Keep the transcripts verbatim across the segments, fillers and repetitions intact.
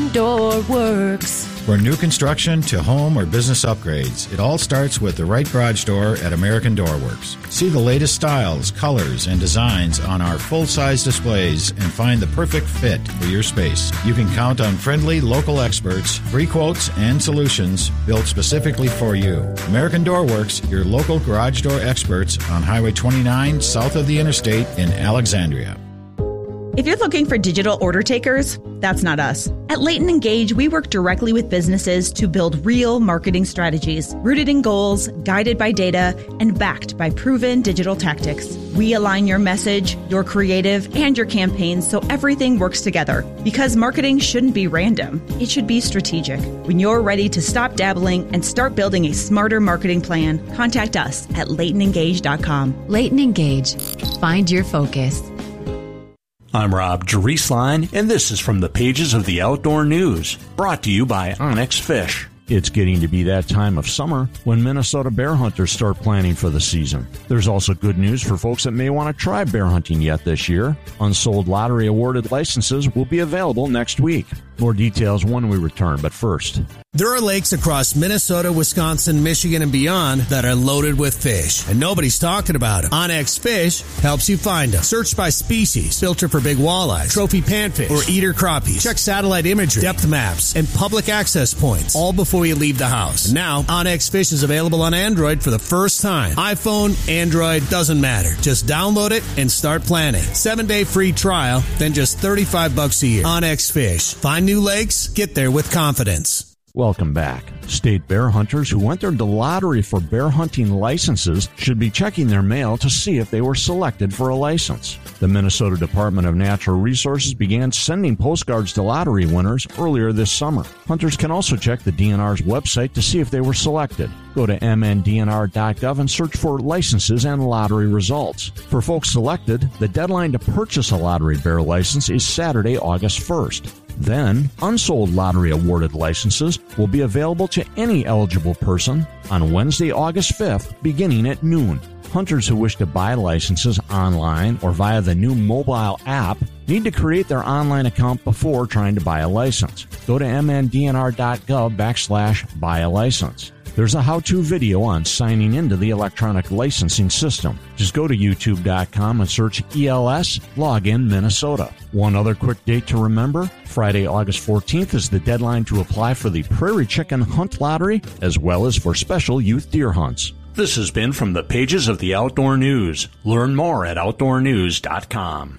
American Door Works. For new construction to home or business upgrades, it all starts with the right garage door at American Door Works. See the latest styles, colors, and designs on our full-size displays and find the perfect fit for your space. You can count on friendly local experts, free quotes, and solutions built specifically for you. American Door Works, your local garage door experts on Highway twenty-nine, south of the interstate in Alexandria. If you're looking for digital order takers, that's not us. At Leighton and Gage, we work directly with businesses to build real marketing strategies, rooted in goals, guided by data, and backed by proven digital tactics. We align your message, your creative, and your campaigns so everything works together. Because marketing shouldn't be random. It should be strategic. When you're ready to stop dabbling and start building a smarter marketing plan, contact us at leighton and gage dot com. Leighton and Gage. Find your focus. I'm Rob Drieslein, and this is from the pages of the Outdoor News, brought to you by Onyx Fish. It's getting to be that time of summer when Minnesota bear hunters start planning for the season. There's also good news for folks that may want to try bear hunting yet this year. Unsold lottery-awarded licenses will be available next week. More details when we return, but first. There are lakes across Minnesota, Wisconsin, Michigan, and beyond that are loaded with fish, and nobody's talking about them. Onyx Fish helps you find them. Search by species, filter for big walleyes, trophy panfish, or eater crappies. Check satellite imagery, depth maps, and public access points, all before you leave the house. And now, Onyx Fish is available on Android for the first time. iPhone, Android, doesn't matter. Just download it and start planning. Seven-day free trial, then just thirty-five bucks a year. Onyx Fish. Find new lakes, get there with confidence. Welcome back. State bear hunters who entered the lottery for bear hunting licenses should be checking their mail to see if they were selected for a license. The Minnesota Department of Natural Resources began sending postcards to lottery winners earlier this summer. Hunters can also check the D N R's website to see if they were selected. Go to m n d n r dot gov and search for licenses and lottery results. For folks selected, the deadline to purchase a lottery bear license is Saturday, August first. Then, unsold lottery-awarded licenses will be available to any eligible person on Wednesday, August fifth, beginning at noon. Hunters who wish to buy licenses online or via the new mobile app need to create their online account before trying to buy a license. Go to m n d n r dot gov backslash buy a license. There's a how-to video on signing into the electronic licensing system. Just go to youtube dot com and search E L S Login Minnesota. One other quick date to remember, Friday, August fourteenth is the deadline to apply for the Prairie Chicken Hunt Lottery, as well as for special youth deer hunts. This has been from the pages of the Outdoor News. Learn more at outdoor news dot com.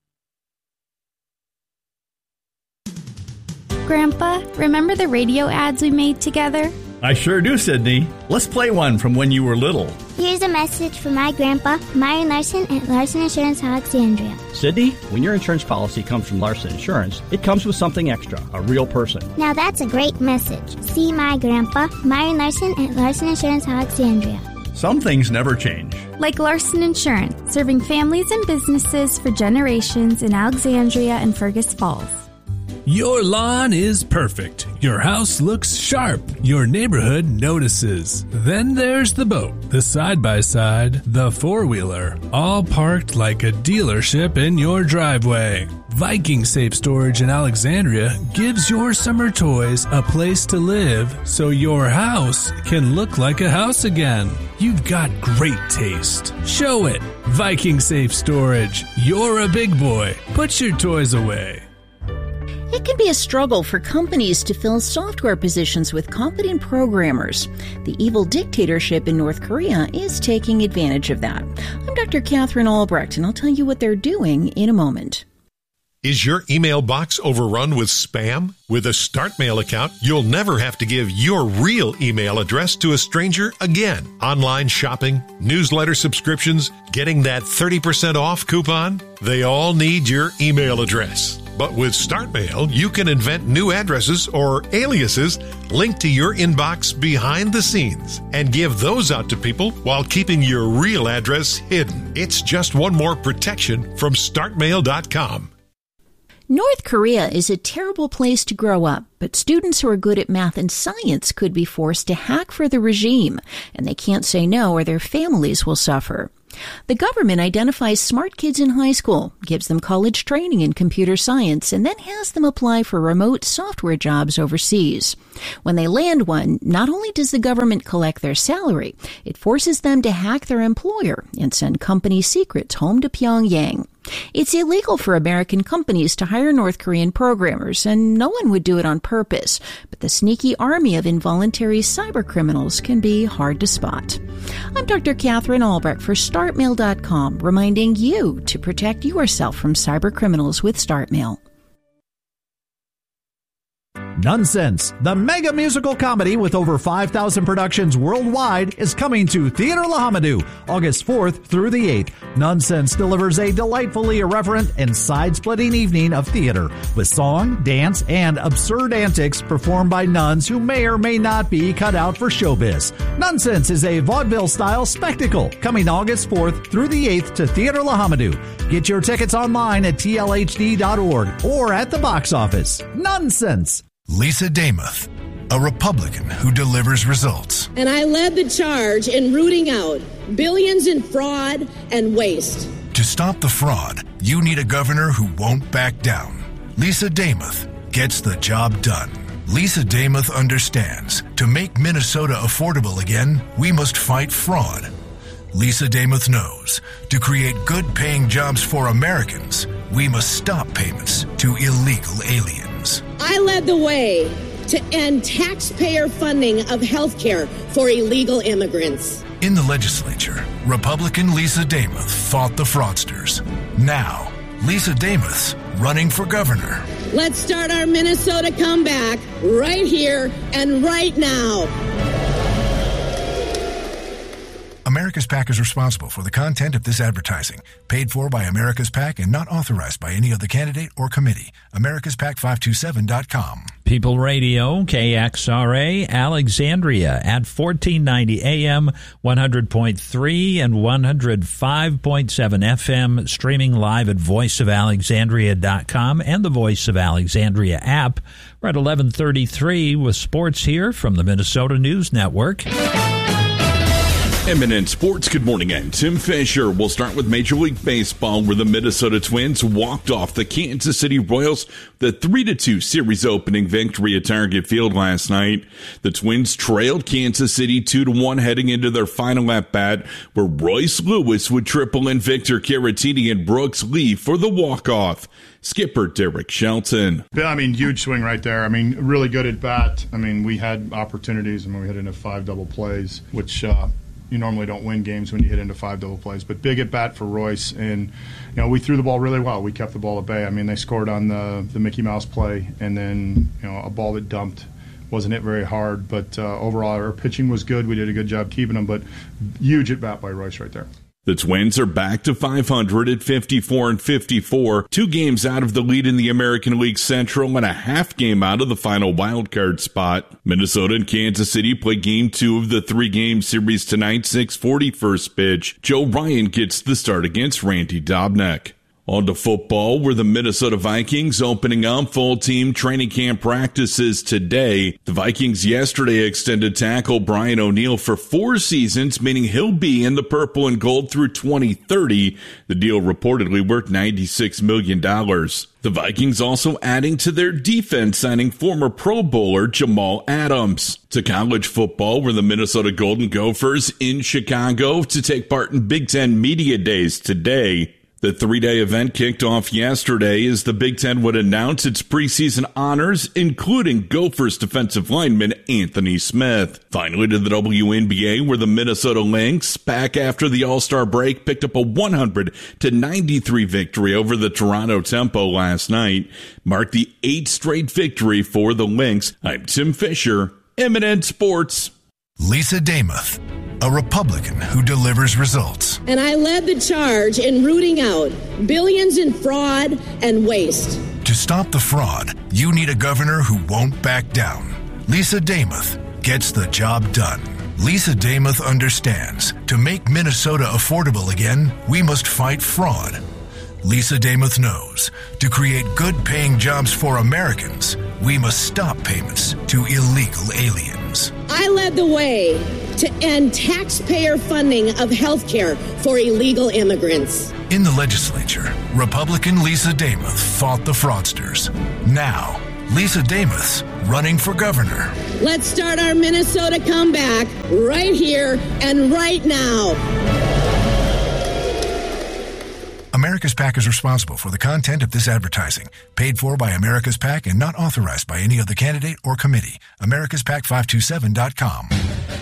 Grandpa, remember the radio ads we made together? I sure do, Sydney. Let's play one from when you were little. Here's a message from my grandpa, Myron Larson at Larson Insurance Alexandria. Sydney, when your insurance policy comes from Larson Insurance, it comes with something extra, a real person. Now that's a great message. See my grandpa, Myron Larson at Larson Insurance Alexandria. Some things never change. Like Larson Insurance, serving families and businesses for generations in Alexandria and Fergus Falls. Your lawn is perfect. Your house looks sharp. Your neighborhood notices. Then there's the boat, the side-by-side, the four-wheeler, all parked like a dealership in your driveway. Viking Safe Storage in Alexandria gives your summer toys a place to live so your house can look like a house again. You've got great taste. Show it. Viking Safe Storage. You're a big boy. Put your toys away. It can be a struggle for companies to fill software positions with competent programmers. The evil dictatorship in North Korea is taking advantage of that. I'm Doctor Catherine Albrecht, and I'll tell you what they're doing in a moment. Is your email box overrun with spam? With a StartMail account, you'll never have to give your real email address to a stranger again. Online shopping, newsletter subscriptions, getting that thirty percent off coupon, they all need your email address. But with StartMail, you can invent new addresses or aliases linked to your inbox behind the scenes and give those out to people while keeping your real address hidden. It's just one more protection from start mail dot com. North Korea is a terrible place to grow up, but students who are good at math and science could be forced to hack for the regime, and they can't say no or their families will suffer. The government identifies smart kids in high school, gives them college training in computer science, and then has them apply for remote software jobs overseas. When they land one, not only does the government collect their salary, it forces them to hack their employer and send company secrets home to Pyongyang. It's illegal for American companies to hire North Korean programmers, and no one would do it on purpose. But the sneaky army of involuntary cybercriminals can be hard to spot. I'm Doctor Catherine Albrecht for StartMail dot com, reminding you to protect yourself from cybercriminals with StartMail. Nonsense, the mega musical comedy with over five thousand productions worldwide, is coming to Theater La Hamadou August fourth through the eighth. Nonsense delivers a delightfully irreverent and side-splitting evening of theater with song, dance, and absurd antics performed by nuns who may or may not be cut out for showbiz. Nonsense is a vaudeville-style spectacle coming August fourth through the eighth to Theater La Hamadou. Get your tickets online at T L H D dot org or at the box office. Nonsense! Lisa Damuth, a Republican who delivers results. And I led the charge in rooting out billions in fraud and waste. To stop the fraud, you need a governor who won't back down. Lisa Damuth gets the job done. Lisa Damuth understands to make Minnesota affordable again, we must fight fraud. Lisa Damuth knows to create good-paying jobs for Americans, we must stop payments to illegal aliens. I led the way to end taxpayer funding of health care for illegal immigrants. In the legislature, Republican Lisa Damuth fought the fraudsters. Now, Lisa Damuth's running for governor. Let's start our Minnesota comeback right here and right now. America's PAC is responsible for the content of this advertising, paid for by America's PAC and not authorized by any other candidate or committee. America's Pac five two seven dot com. People Radio, K X R A, Alexandria at fourteen ninety A M, one hundred point three and one hundred five point seven F M, streaming live at voice of alexandria dot com and the Voice of Alexandria app. We're at eleven thirty-three with sports here from the Minnesota News Network. Eminent Sports, good morning. I'm Tim Fisher. We'll start with Major League Baseball, where the Minnesota Twins walked off the Kansas City Royals the three to two series opening victory at Target Field last night. The Twins trailed Kansas City two to one heading into their final at-bat, where Royce Lewis would triple in Victor Caratini and Brooks Lee for the walk-off. Skipper Derek Shelton. Yeah, I mean, huge swing right there. I mean, really good at bat. I mean, we had opportunities. I mean, we hit into five double plays, which uh, you normally don't win games when you hit into five double plays. But big at bat for Royce, and you know, we threw the ball really well. We kept the ball at bay. I mean, they scored on the the Mickey Mouse play, and then you know, a ball that dumped wasn't hit very hard. But uh, overall, our pitching was good. We did a good job keeping them. But huge at bat by Royce right there. The Twins are back to five hundred at fifty-four and fifty-four, two games out of the lead in the American League Central and a half game out of the final wildcard spot. Minnesota and Kansas City play game two of the three-game series tonight, six forty first pitch. Joe Ryan gets the start against Randy Dobnak. On to football, where the Minnesota Vikings opening up full team training camp practices today. The Vikings yesterday extended tackle Brian O'Neill for four seasons, meaning he'll be in the purple and gold through twenty thirty. The deal reportedly worth ninety-six million dollars. The Vikings also adding to their defense, signing former Pro Bowler Jamal Adams. To college football, where the Minnesota Golden Gophers in Chicago to take part in Big Ten Media Days today. The three-day event kicked off yesterday as the Big Ten would announce its preseason honors, including Gophers defensive lineman Anthony Smith. Finally to the W N B A, where the Minnesota Lynx, back after the All-Star break, picked up a one hundred to ninety-three victory over the Toronto Tempo last night, marked the eighth straight victory for the Lynx. I'm Tim Fisher, Eminent Sports. Lisa Damuth, a Republican who delivers results. And I led the charge in rooting out billions in fraud and waste. To stop the fraud, you need a governor who won't back down. Lisa Damuth gets the job done. Lisa Damuth understands to make Minnesota affordable again, we must fight fraud. Lisa Damuth knows to create good-paying jobs for Americans, we must stop payments to illegal aliens. I led the way to end taxpayer funding of health care for illegal immigrants. In the legislature, Republican Lisa Damoth fought the fraudsters. Now, Lisa Damoth's running for governor. Let's start our Minnesota comeback right here and right now. America's PAC is responsible for the content of this advertising, paid for by America's PAC and not authorized by any other candidate or committee. Americas Pac five two seven dot com.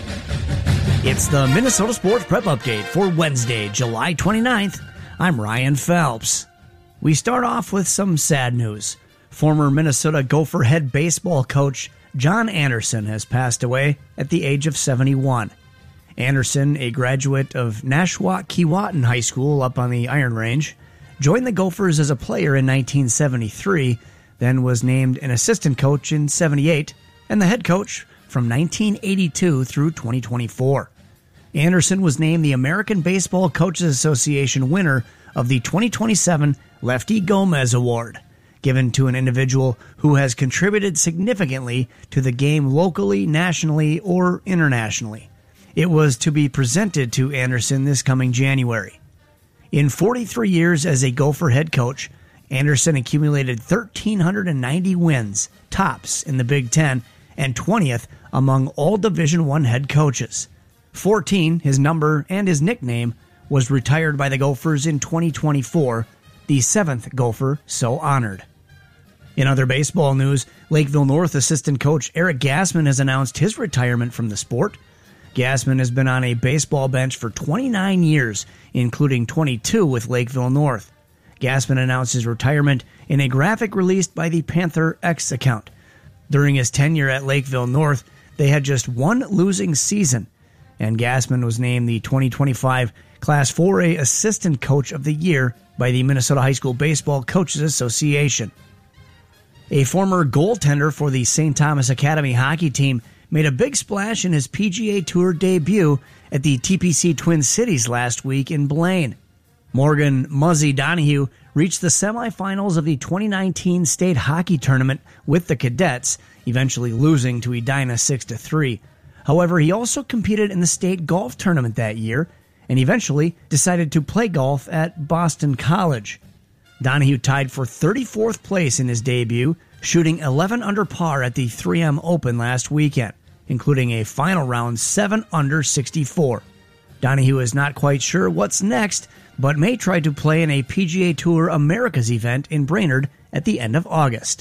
It's the Minnesota Sports Prep Update for Wednesday, July twenty-ninth. I'm Ryan Phelps. We start off with some sad news. Former Minnesota Gopher head baseball coach John Anderson has passed away at the age of seventy-one. Anderson, a graduate of Nashwauk-Keewatin High School up on the Iron Range, joined the Gophers as a player in nineteen seventy-three, then was named an assistant coach in seventy-eight, and the head coach from nineteen eighty-two through twenty twenty-four. Anderson was named the American Baseball Coaches Association winner of the twenty twenty-seven Lefty Gomez Award, given to an individual who has contributed significantly to the game locally, nationally, or internationally. It was to be presented to Anderson this coming January. In forty-three years as a Gopher head coach, Anderson accumulated one thousand three hundred ninety wins, tops in the Big Ten, and twentieth among all Division I head coaches. fourteen, his number and his nickname, was retired by the Gophers in twenty twenty-four, the seventh Gopher so honored. In other baseball news, Lakeville North assistant coach Eric Gassman has announced his retirement from the sport. Gassman has been on a baseball bench for twenty-nine years, including twenty-two with Lakeville North. Gassman announced his retirement in a graphic released by the Panther X account. During his tenure at Lakeville North, they had just one losing season, and Gassman was named the twenty twenty-five Class four A Assistant Coach of the Year by the Minnesota High School Baseball Coaches Association. A former goaltender for the Saint Thomas Academy hockey team made a big splash in his P G A Tour debut at the T P C Twin Cities last week in Blaine. Morgan Muzzy Donahue reached the semifinals of the twenty nineteen state hockey tournament with the Cadets, eventually losing to Edina six to three. However, he also competed in the state golf tournament that year and eventually decided to play golf at Boston College. Donahue tied for thirty-fourth place in his debut, shooting eleven under par at the three M Open last weekend, including a final round seven under sixty-four. Donahue is not quite sure what's next, but may try to play in a P G A Tour Americas event in Brainerd at the end of August.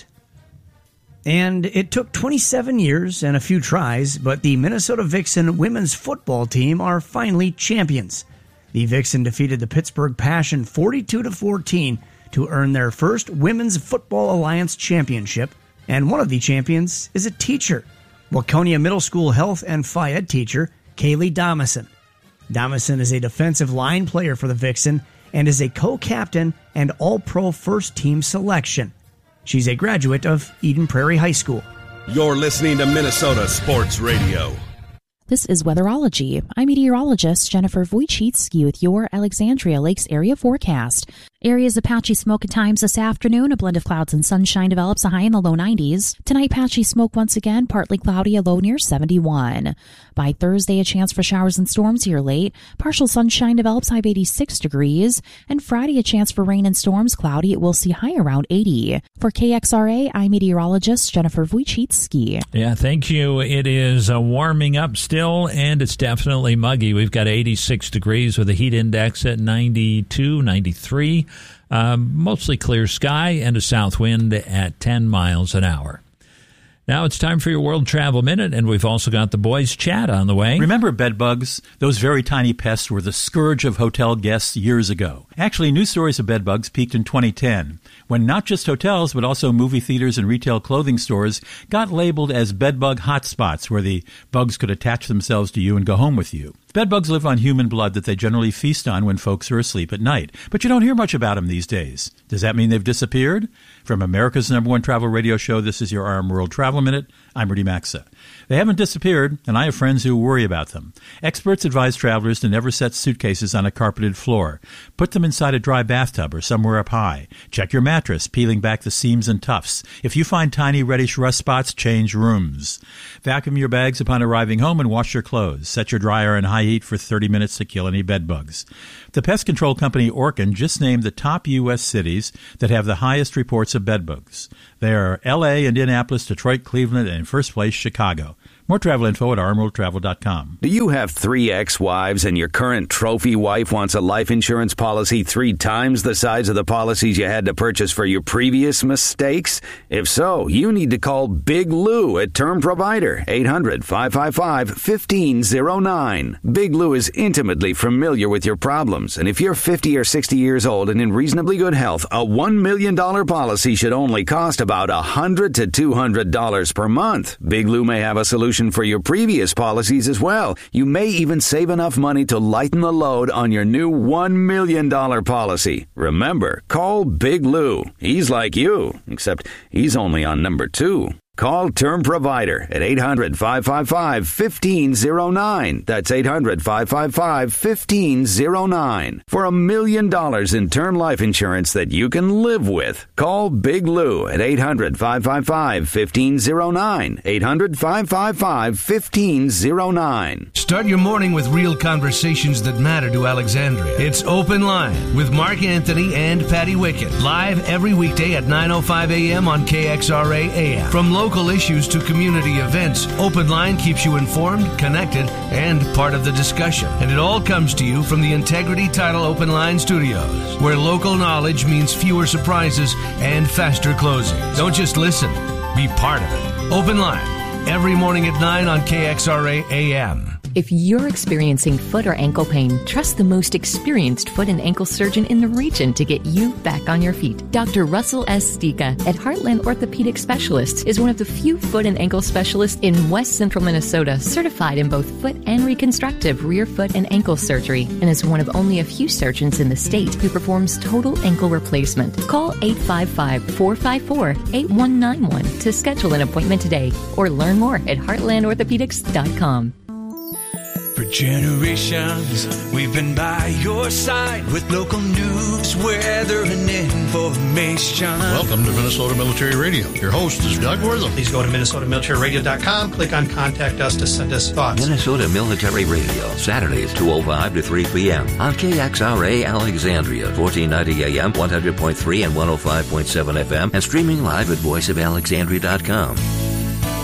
And it took twenty-seven years and a few tries, but the Minnesota Vixen women's football team are finally champions. The Vixen defeated the Pittsburgh Passion forty-two to fourteen to earn their first Women's Football Alliance championship, and one of the champions is a teacher, Waconia Middle School health and Phi Ed teacher Kaylee Domison. Domison is a defensive line player for the Vixen and is a co-captain and all-pro first-team selection. She's a graduate of Eden Prairie High School. You're listening to Minnesota Sports Radio. This is Weatherology. I'm meteorologist Jennifer Wojcicki with your Alexandria Lakes area forecast. Areas of patchy smoke at times this afternoon. A blend of clouds and sunshine develops, a high in the low nineties. Tonight, patchy smoke once again, partly cloudy, a low near seventy-one. By Thursday, a chance for showers and storms here late. Partial sunshine develops, high of eighty-six degrees. And Friday, a chance for rain and storms, cloudy. It will see high around eighty. For K X R A, I'm meteorologist Jennifer Wojcicki. Yeah, thank you. It is uh, warming up still, and it's definitely muggy. We've got eighty-six degrees with a heat index at ninety-two, ninety-three. Um, mostly clear sky and a south wind at ten miles an hour. Now it's time for your World Travel Minute, and we've also got the boys' chat on the way. Remember bed bugs? Those very tiny pests were the scourge of hotel guests years ago. Actually, news stories of bed bugs peaked in twenty ten, when not just hotels, but also movie theaters and retail clothing stores got labeled as bed bug hotspots, where the bugs could attach themselves to you and go home with you. Bed bugs live on human blood that they generally feast on when folks are asleep at night, but you don't hear much about them these days. Does that mean they've disappeared? From America's number one travel radio show, this is your R M World Travel Minute. I'm Rudy Maxa. They haven't disappeared, and I have friends who worry about them. Experts advise travelers to never set suitcases on a carpeted floor. Put them inside a dry bathtub or somewhere up high. Check your mattress, peeling back the seams and tufts. If you find tiny reddish rust spots, change rooms. Vacuum your bags upon arriving home and wash your clothes. Set your dryer in high heat for thirty minutes to kill any bed bugs. The pest control company Orkin just named the top U S cities that have the highest reports of bed bugs. They are L A, Indianapolis, Detroit, Cleveland, and in first place, Chicago. More travel info at arm world travel dot com. Do you have three ex-wives and your current trophy wife wants a life insurance policy three times the size of the policies you had to purchase for your previous mistakes? If so, you need to call Big Lou at Term Provider, eight hundred, five five five, one five zero nine. Big Lou is intimately familiar with your problems, and if you're fifty or sixty years old and in reasonably good health, a one million dollars policy should only cost about one hundred to two hundred dollars per month. Big Lou may have a solution for your previous policies as well. You may even save enough money to lighten the load on your new one million dollars policy. Remember, call Big Lou. He's like you, except he's only on number two. Call Term Provider at eight hundred, five five five, one five zero nine. That's eight hundred, five five five, one five zero nine. For a million dollars in term life insurance that you can live with. Call Big Lou at eight hundred, five five five, one five zero nine. eight hundred, five five five, one five zero nine. Start your morning with real conversations that matter to Alexandria. It's Open Line with Mark Anthony and Patty Wickett. Live every weekday at nine oh five a.m. on K X R A A M. From local Local issues to community events, Open Line keeps you informed, connected, and part of the discussion. And it all comes to you from the Integrity Title Open Line Studios, where local knowledge means fewer surprises and faster closing. Don't just listen, be part of it. Open Line, every morning at nine on K X R A A M. If you're experiencing foot or ankle pain, trust the most experienced foot and ankle surgeon in the region to get you back on your feet. Doctor Russell S. Stika at Heartland Orthopedic Specialists is one of the few foot and ankle specialists in West Central Minnesota certified in both foot and reconstructive rear foot and ankle surgery, and is one of only a few surgeons in the state who performs total ankle replacement. Call eight five five, four five four, eight one nine one to schedule an appointment today or learn more at heartland orthopedics dot com. For generations, we've been by your side with local news, weather, and information. Welcome to Minnesota Military Radio. Your host is Doug Wortham. Please go to minnesota military radio dot com, click on Contact Us to send us thoughts. Minnesota Military Radio, Saturdays two oh five to three p.m. on K X R A Alexandria, fourteen ninety A M, one hundred point three and one oh five point seven F M, and streaming live at voice of alexandria dot com.